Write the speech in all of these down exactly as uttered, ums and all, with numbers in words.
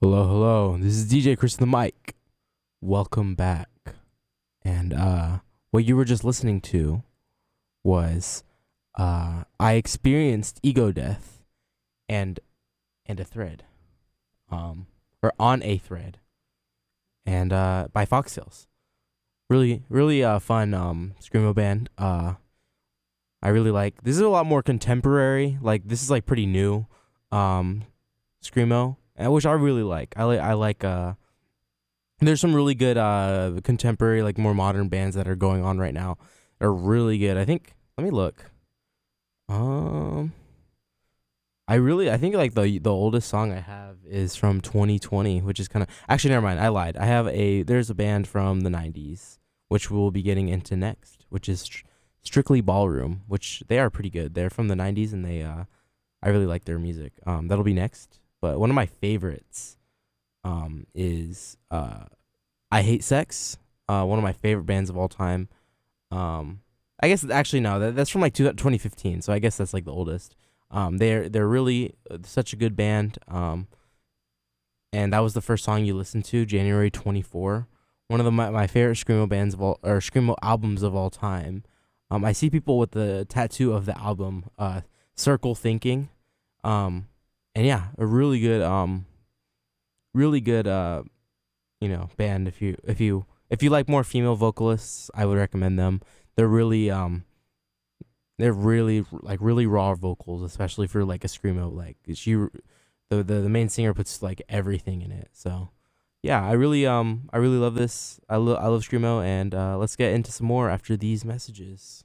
Hello, hello. This is D J Chris the Mic. Welcome back. And uh, what you were just listening to was uh, I experienced ego death and and a thread, um, or on a thread, and uh, by Fox Hills. Really, really uh, fun um screamo band. Uh, I really like. This is a lot more contemporary. Like this is like pretty new, um, screamo. uh, Which I really like. I like. I like. Uh, there's some really good uh contemporary, like more modern bands that are going on right now. They're really good. I think. Let me look. Um, I really. I think like the the oldest song I have is from twenty twenty, which is kind of actually never mind. I lied. I have a. There's a band from the nineties, which we'll be getting into next, which is Str- Strictly Ballroom, which they are pretty good. They're from the nineties, and they. Uh, I really like their music. Um, that'll be next. But one of my favorites um, is uh, I Hate Sex, uh, one of my favorite bands of all time. Um, I guess actually no, that, that's from like two, twenty fifteen, so I guess that's like the oldest. Um, they're they're really uh, such a good band, um, and that was the first song you listened to, January twenty-fourth. One of the my, my favorite screamo bands of all or screamo albums of all time. Um, I see people with the tattoo of the album, uh, Circle Thinking. Um, And yeah, a really good, um, really good, uh, you know, band. If you if you if you like more female vocalists, I would recommend them. They're really, um, they're really like really raw vocals, especially for like a screamo. Like she, the the the main singer puts like everything in it. So yeah, I really um I really love this. I love I love screamo, and uh, let's get into some more after these messages.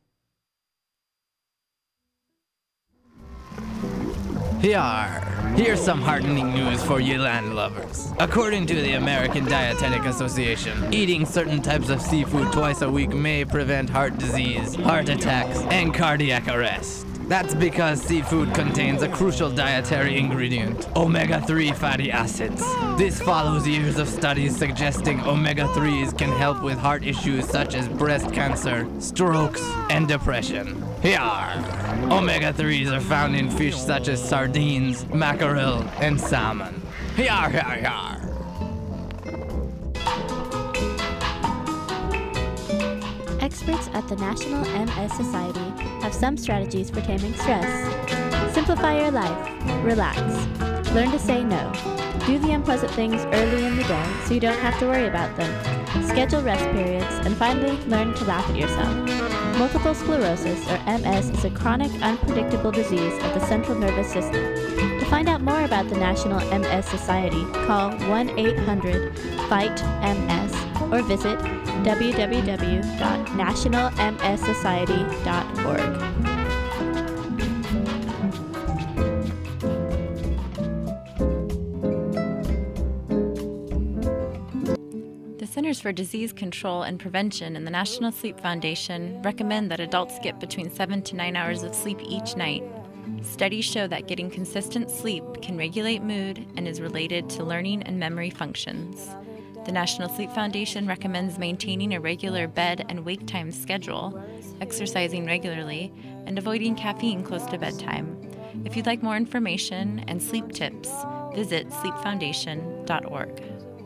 Here, here's some heartening news for you land lovers. According to the American Dietetic Association, eating certain types of seafood twice a week may prevent heart disease, heart attacks, and cardiac arrest. That's because seafood contains a crucial dietary ingredient, omega three fatty acids. This follows years of studies suggesting omega threes can help with heart issues such as breast cancer, strokes, and depression. Here, omega threes are found in fish such as sardines, mackerel, and salmon. Here, here, here. Experts at the National M S Society have some strategies for taming stress. Simplify your life. Relax. Learn to say no. Do the unpleasant things early in the day so you don't have to worry about them. Schedule rest periods, and finally, learn to laugh at yourself. Multiple sclerosis, or M S, is a chronic, unpredictable disease of the central nervous system. To find out more about the National M S Society, call one eight hundred fight M S or visit w w w dot national m s society dot org. The Centers for Disease Control and Prevention and the National Sleep Foundation recommend that adults get between seven to nine hours of sleep each night. Studies show that getting consistent sleep can regulate mood and is related to learning and memory functions. The National Sleep Foundation recommends maintaining a regular bed and wake time schedule, exercising regularly, and avoiding caffeine close to bedtime. If you'd like more information and sleep tips, visit sleep foundation dot org.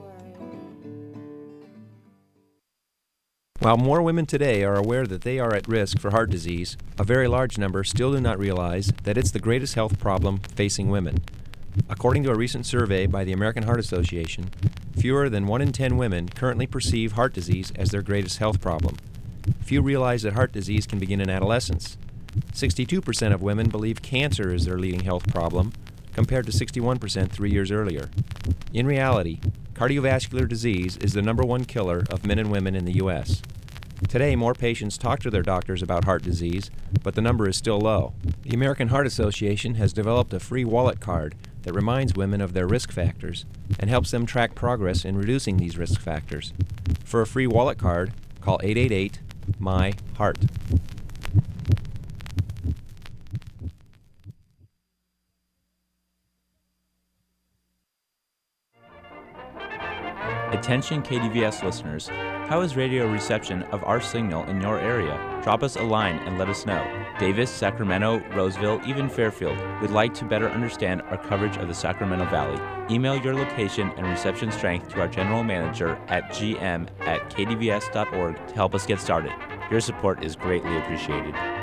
While more women today are aware that they are at risk for heart disease, a very large number still do not realize that it's the greatest health problem facing women. According to a recent survey by the American Heart Association, fewer than one in ten women currently perceive heart disease as their greatest health problem. Few realize that heart disease can begin in adolescence. sixty-two percent of women believe cancer is their leading health problem, compared to sixty-one percent three years earlier. In reality, cardiovascular disease is the number one killer of men and women in the U S Today, more patients talk to their doctors about heart disease, but the number is still low. The American Heart Association has developed a free wallet card that reminds women of their risk factors and helps them track progress in reducing these risk factors. For a free wallet card, call eight eight eight M Y HEART. Attention K D V S listeners, how is radio reception of our signal in your area? Drop us a line and let us know. Davis, Sacramento, Roseville, even Fairfield would like to better understand our coverage of the Sacramento Valley. Email your location and reception strength to our general manager at g m at k d v s dot org to help us get started. Your support is greatly appreciated.